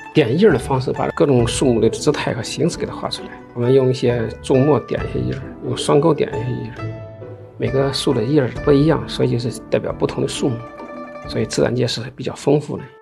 点印的方式把各种树木的姿态和形式给它画出来。我们用一些注墨点一些印，用双钩点一些印。每个树的印不一样，所以就是代表不同的树木，所以自然界是比较丰富的。